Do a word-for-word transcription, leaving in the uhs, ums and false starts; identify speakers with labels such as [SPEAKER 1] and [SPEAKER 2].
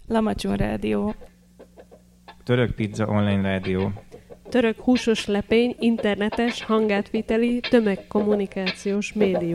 [SPEAKER 1] Lamacsun Rádió.
[SPEAKER 2] Török Pizza Online Rádió.
[SPEAKER 3] Török húsos lepény internetes hangátviteli tömegkommunikációs médium.